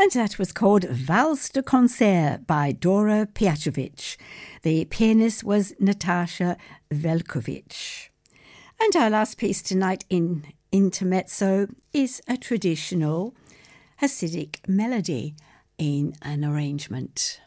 And that was called Valse de Concert by Dora Piatrovic. The pianist was Natasha Velkovic. And our last piece tonight in Intermezzo is a traditional Hasidic melody in an arrangement.